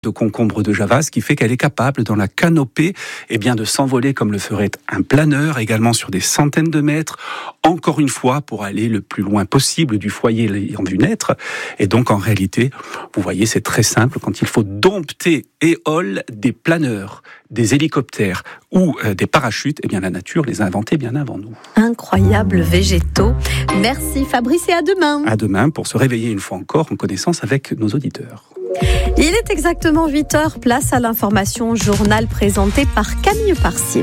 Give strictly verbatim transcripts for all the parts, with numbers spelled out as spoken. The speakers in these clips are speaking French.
de concombre de Java, ce qui fait qu'elle est capable, dans la canopée, eh bien, de s'envoler comme le ferait un planeur, également sur des centaines de mètres, encore une fois, pour aller le plus loin possible du foyer ayant vu naître. Et donc, en réalité, vous voyez, c'est très simple. Quand il faut dompter éole des planeurs, des hélicoptères ou euh, des parachutes, eh bien, la nature les a inventés bien avant nous. Incroyables végétaux. Merci Fabrice et à demain. À demain pour se réveiller une fois encore en connaissance avec nos auditeurs. Il est exactement huit heures, place à l'information journal présenté par Camille Parcy.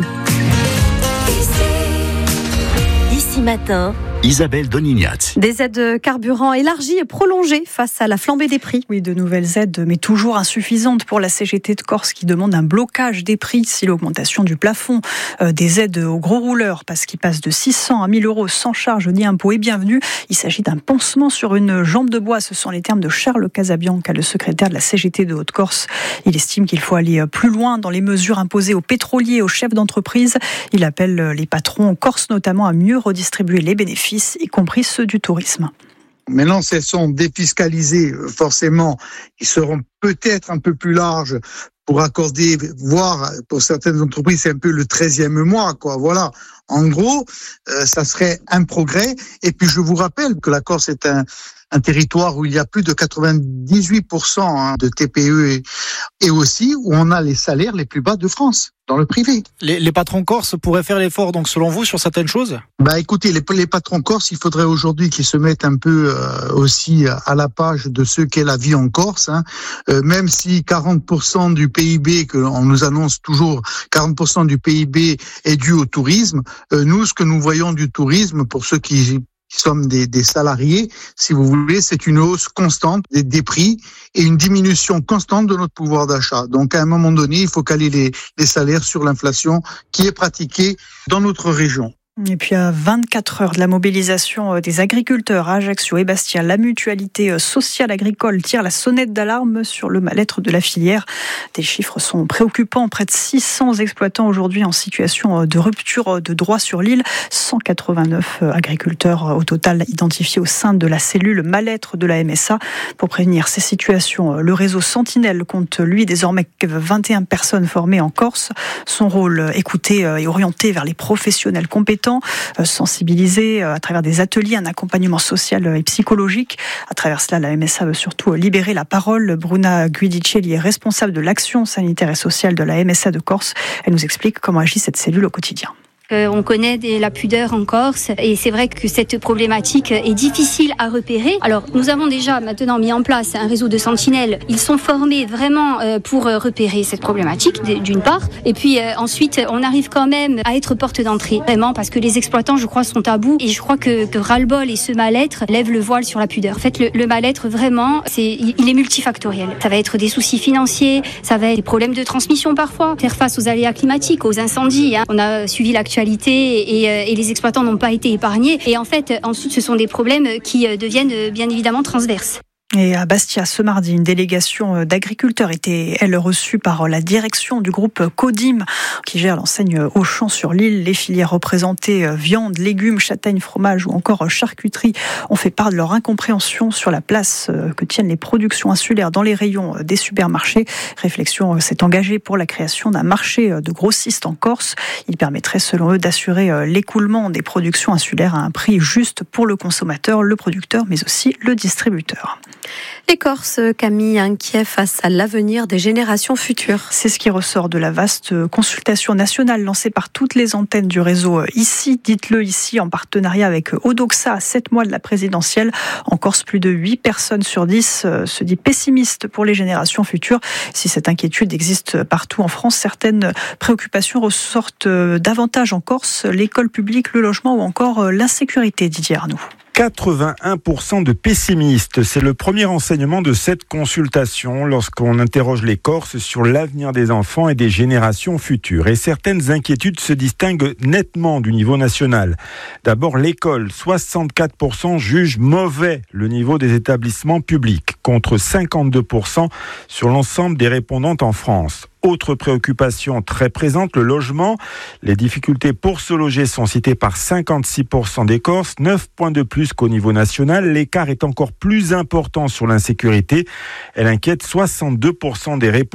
Ici matin, Isabelle Donignat. Des aides carburant élargies et prolongées face à la flambée des prix. Oui, de nouvelles aides, mais toujours insuffisantes pour la C G T de Corse qui demande un blocage des prix si l'augmentation du plafond euh, des aides aux gros rouleurs, parce qu'il passe de six cents à mille euros sans charge ni impôt est bienvenu. Il s'agit d'un pansement sur une jambe de bois. Ce sont les termes de Charles Casabianca, le secrétaire de la C G T de Haute-Corse. Il estime qu'il faut aller plus loin dans les mesures imposées aux pétroliers et aux chefs d'entreprise. Il appelle les patrons corses notamment à mieux redistribuer les bénéfices, y compris ceux du tourisme. Maintenant, si elles sont défiscalisées, forcément, ils seront peut-être un peu plus larges pour accorder, voire pour certaines entreprises, c'est un peu le treizième mois, quoi. Voilà. En gros, euh, ça serait un progrès. Et puis, je vous rappelle que la Corse est un, un territoire où il y a plus de quatre-vingt-dix-huit pour cent hein, de T P E et, et aussi où on a les salaires les plus bas de France. Dans le privé. Les, les patrons corses pourraient faire l'effort, donc selon vous, sur certaines choses ? Bah écoutez, les, les patrons corses, il faudrait aujourd'hui qu'ils se mettent un peu euh, aussi à la page de ce qu'est la vie en Corse. Hein. Euh, même si quarante pour cent du P I B, que on nous annonce toujours, quarante pour cent du P I B est dû au tourisme, euh, nous, ce que nous voyons du tourisme, pour ceux qui... qui sommes des, des salariés, si vous voulez, c'est une hausse constante des, des prix et une diminution constante de notre pouvoir d'achat. Donc, à un moment donné, il faut caler les, les salaires sur l'inflation qui est pratiquée dans notre région. Et puis à vingt-quatre heures de la mobilisation des agriculteurs à Ajaccio et Bastia, la mutualité sociale agricole tire la sonnette d'alarme sur le mal-être de la filière. Des chiffres sont préoccupants. Près de six cents exploitants aujourd'hui en situation de rupture de droit sur l'île. cent quatre-vingt-neuf agriculteurs au total identifiés au sein de la cellule mal-être de la M S A. Pour prévenir ces situations, le réseau Sentinelle compte lui désormais vingt et une personnes formées en Corse. Son rôle, écouter et orienter vers les professionnels compétents, sensibiliser à travers des ateliers, un accompagnement social et psychologique. À travers cela, la M S A veut surtout libérer la parole. Bruna Guidicelli est responsable de l'action sanitaire et sociale de la M S A de Corse. Elle nous explique comment agit cette cellule au quotidien. Euh, on connaît des, la pudeur en Corse et c'est vrai que cette problématique est difficile à repérer. Alors nous avons déjà maintenant mis en place un réseau de sentinelles. Ils sont formés vraiment euh, pour repérer cette problématique d'une part et puis euh, ensuite on arrive quand même à être porte d'entrée vraiment parce que les exploitants je crois sont à bout et je crois que, que ras-le-bol et ce mal-être lèvent le voile sur la pudeur. En fait le, le mal-être vraiment c'est, il est multifactoriel. Ça va être des soucis financiers, ça va être des problèmes de transmission parfois, faire face aux aléas climatiques, aux incendies. Hein. On a suivi l'actualité Et, et les exploitants n'ont pas été épargnés. Et en fait, ensuite, ce sont des problèmes qui deviennent bien évidemment transverses. Et à Bastia, ce mardi, une délégation d'agriculteurs était, elle, reçue par la direction du groupe Codim, qui gère l'enseigne Auchan sur l'île. Les filières représentées, viande, légumes, châtaignes, fromage ou encore charcuterie, ont fait part de leur incompréhension sur la place que tiennent les productions insulaires dans les rayons des supermarchés. Réflexion s'est engagée pour la création d'un marché de grossistes en Corse. Il permettrait, selon eux, d'assurer l'écoulement des productions insulaires à un prix juste pour le consommateur, le producteur, mais aussi le distributeur. Les Corses, Camille, inquiets face à l'avenir des générations futures. C'est ce qui ressort de la vaste consultation nationale lancée par toutes les antennes du réseau ici, dites-le ici, en partenariat avec Odoxa à sept mois de la présidentielle. En Corse, plus de huit personnes sur dix se disent pessimistes pour les générations futures. Si cette inquiétude existe partout en France, certaines préoccupations ressortent davantage en Corse, l'école publique, le logement ou encore l'insécurité, Didier Arnoux. quatre-vingt-un pour cent de pessimistes, c'est le premier enseignement de cette consultation lorsqu'on interroge les Corses sur l'avenir des enfants et des générations futures. Et certaines inquiétudes se distinguent nettement du niveau national. D'abord, l'école. soixante-quatre pour cent jugent mauvais le niveau des établissements publics, contre cinquante-deux pour cent sur l'ensemble des répondantes en France. Autre préoccupation très présente, le logement. Les difficultés pour se loger sont citées par cinquante-six pour cent des Corses, neuf points de plus qu'au niveau national. L'écart est encore plus important sur l'insécurité. Elle inquiète soixante-deux pour cent des répondants.